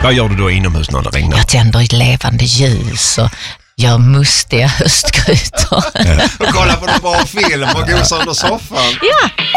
Vad gör du då inomhus när det regnar? Jag tänder ett levande ljus och gör mustiga höstgrytor. Och kolla på någon bra film och gosar under soffan. Ja.